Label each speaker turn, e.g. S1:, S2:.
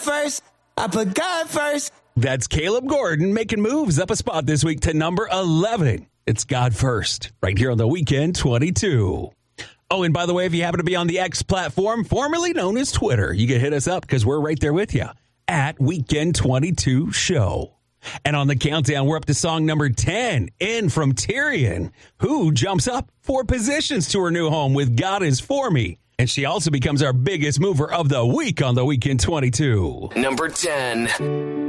S1: first. I put God first.
S2: That's Caleb Gordon making moves up a spot this week to number 11. It's God First, right here on the Weekend 22. Oh, and by the way, if you happen to be on the X platform, formerly known as Twitter, you can hit us up because we're right there with you at Weekend 22 Show. And on the countdown, we're up to song number 10, in from Tyrion, who jumps up 4 positions to her new home with God Is For Me. And she also becomes our biggest mover of the week on the Weekend 22.
S3: Number 10.